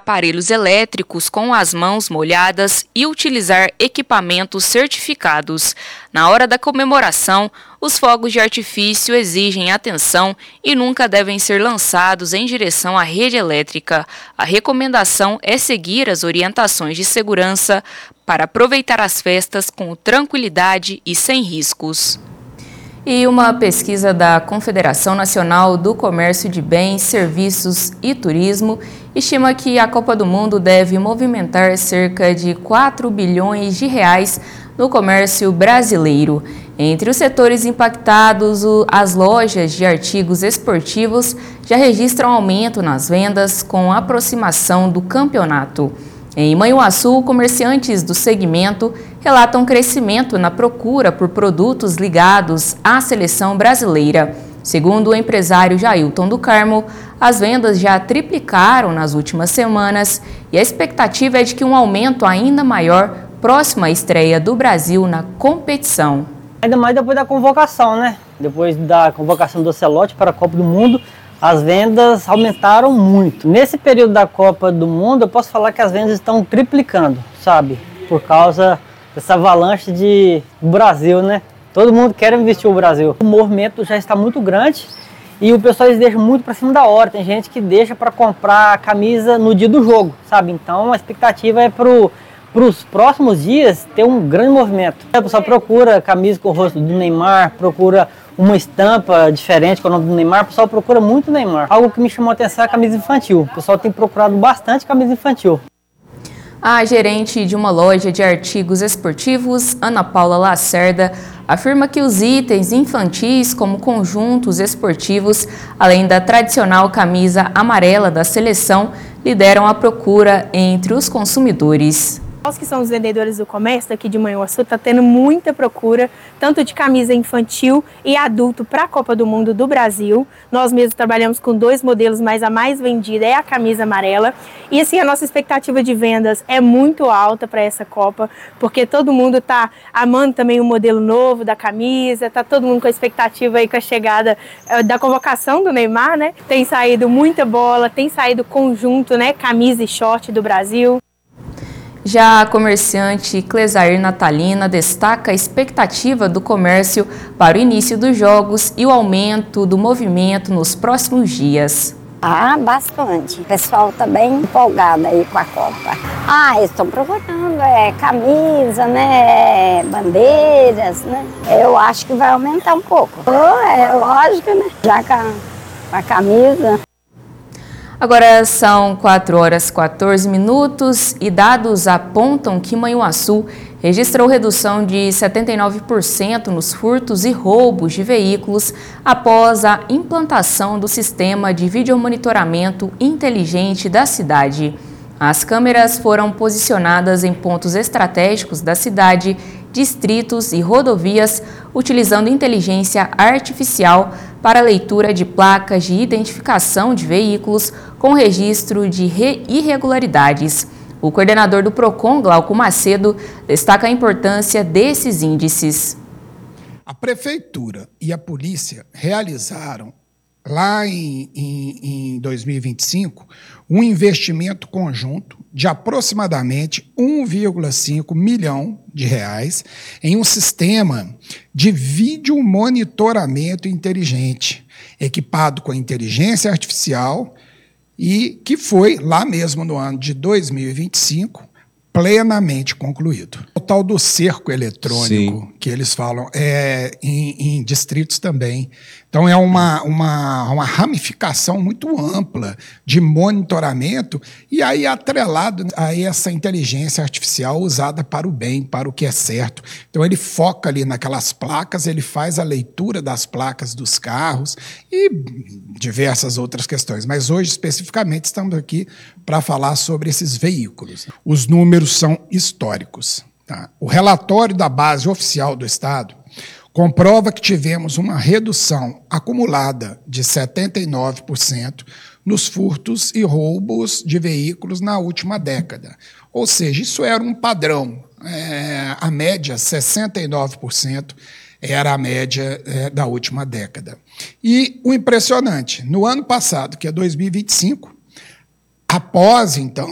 aparelhos elétricos com as mãos molhadas e utilizar equipamentos certificados. Na hora da comemoração, os fogos de artifício exigem atenção e nunca devem ser lançados em direção à rede elétrica. A recomendação é seguir as orientações de segurança para aproveitar as festas com tranquilidade e sem riscos. E uma pesquisa da Confederação Nacional do Comércio de Bens, Serviços e Turismo estima que a Copa do Mundo deve movimentar cerca de 4 bilhões de reais no comércio brasileiro. Entre os setores impactados, as lojas de artigos esportivos já registram aumento nas vendas com a aproximação do campeonato. Em Manhuaçu, comerciantes do segmento relatam crescimento na procura por produtos ligados à seleção brasileira. Segundo o empresário Jailton do Carmo, as vendas já triplicaram nas últimas semanas e a expectativa é de que um aumento ainda maior próximo à estreia do Brasil na competição. Ainda mais depois da convocação, né? Depois da convocação do Ancelotti para a Copa do Mundo, as vendas aumentaram muito. Nesse período da Copa do Mundo, eu posso falar que as vendas estão triplicando, sabe? Por causa dessa avalanche do Brasil, né? Todo mundo quer investir no Brasil. O movimento já está muito grande e o pessoal eles deixam muito para cima da hora. Tem gente que deixa para comprar a camisa no dia do jogo, sabe? Então a expectativa é para os próximos dias ter um grande movimento. O pessoal procura camisa com o rosto do Neymar, procura uma estampa diferente com o nome do Neymar, o pessoal procura muito Neymar. Algo que me chamou a atenção é a camisa infantil. O pessoal tem procurado bastante camisa infantil. A gerente de uma loja de artigos esportivos, Ana Paula Lacerda, afirma que os itens infantis, como conjuntos esportivos, além da tradicional camisa amarela da seleção, lideram a procura entre os consumidores. Nós que somos vendedores do comércio daqui de Manhuaçu, está tendo muita procura, tanto de camisa infantil e adulto para a Copa do Mundo do Brasil. Nós mesmos trabalhamos com 2 modelos, mas a mais vendida é a camisa amarela. E assim, a nossa expectativa de vendas é muito alta para essa Copa, porque todo mundo está amando também o modelo novo da camisa, está todo mundo com a expectativa aí com a chegada da convocação do Neymar, né? Tem saído muita bola, tem saído conjunto, né? Camisa e short do Brasil. Já a comerciante Clesair Natalina destaca a expectativa do comércio para o início dos jogos e o aumento do movimento nos próximos dias. Bastante. O pessoal está bem empolgado aí com a Copa. Eles estão procurando camisa, né, bandeiras, né. Eu acho que vai aumentar um pouco. É lógico, né, já com a camisa. Agora são 4h14 e dados apontam que Manhuaçu registrou redução de 79% nos furtos e roubos de veículos após a implantação do sistema de videomonitoramento inteligente da cidade. As câmeras foram posicionadas em pontos estratégicos da cidade, distritos e rodovias, utilizando inteligência artificial para a leitura de placas de identificação de veículos com registro de irregularidades. O coordenador do PROCON, Glauco Macedo, destaca a importância desses índices. A Prefeitura e a Polícia realizaram, lá em 2025, um investimento conjunto de aproximadamente 1,5 milhão de reais em um sistema de vídeo monitoramento inteligente, equipado com inteligência artificial e que foi, lá mesmo no ano de 2025, plenamente concluído. O tal do cerco eletrônico, sim, que eles falam, em distritos também. Então, é uma ramificação muito ampla de monitoramento e aí atrelado a essa inteligência artificial usada para o bem, para o que é certo. Então, ele foca ali naquelas placas, ele faz a leitura das placas dos carros e diversas outras questões. Mas hoje, especificamente, estamos aqui para falar sobre esses veículos. Os números são históricos. Tá? O relatório da base oficial do Estado comprova que tivemos uma redução acumulada de 79% nos furtos e roubos de veículos na última década. Ou seja, isso era um padrão. A média, 69%, era a média da última década. E o impressionante, no ano passado, que é 2025, após, então,